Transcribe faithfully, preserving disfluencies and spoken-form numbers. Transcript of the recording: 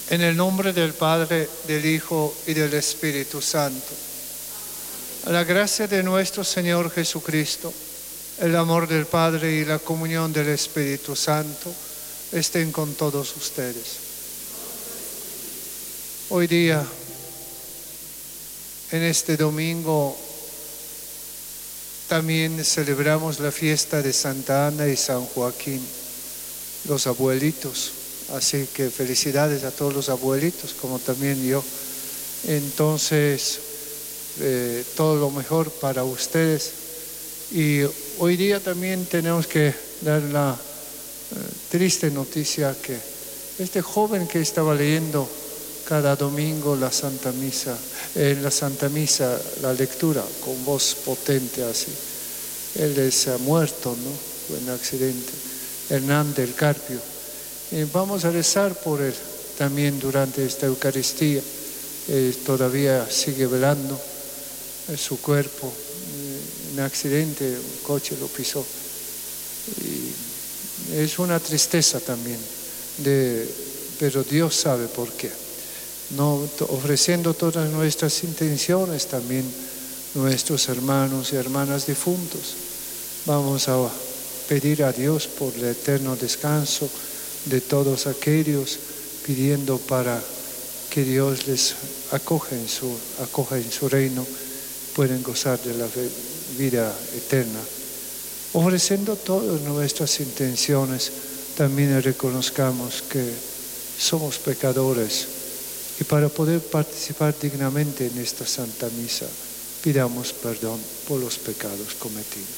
En el nombre del Padre, del Hijo y del Espíritu Santo. La gracia de nuestro Señor Jesucristo, el amor del Padre y la comunión del Espíritu Santo estén con todos ustedes. Hoy día, en este domingo, también celebramos la fiesta de Santa Ana y San Joaquín, los abuelitos. Así que felicidades a todos los abuelitos, como también yo. Entonces, eh, todo lo mejor para ustedes. Y hoy día también tenemos que dar la eh, triste noticia que este joven que estaba leyendo cada domingo la Santa Misa, en la Santa Misa, la lectura con voz potente así, él es uh, muerto, ¿no? Fue un accidente. Hernán del Carpio. Y vamos a rezar por él también durante esta Eucaristía. Eh, todavía sigue velando eh, su cuerpo. Eh, un accidente, un coche lo pisó. Y es una tristeza también, de, pero Dios sabe por qué. No, ofreciendo todas nuestras intenciones, también nuestros hermanos y hermanas difuntos. Vamos a pedir a Dios por el eterno descanso de todos aquellos, pidiendo para que Dios les acoja en su, acoja en su reino, pueden gozar de la vida eterna. Ofreciendo todas nuestras intenciones, también reconozcamos que somos pecadores y para poder participar dignamente en esta Santa Misa, pidamos perdón por los pecados cometidos.